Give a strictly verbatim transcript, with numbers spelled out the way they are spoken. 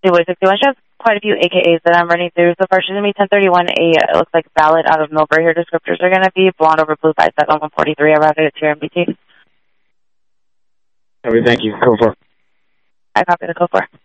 Two-way sixty-one. She has quite a few A K As that I'm running through. So far, she's going to be ten thirty-one A. It looks like valid out of Milbury. Her descriptors are going to be blonde over blue five seven one forty-three. I routed it to your M B T. Okay, thank you. Go for it. I copy the code for.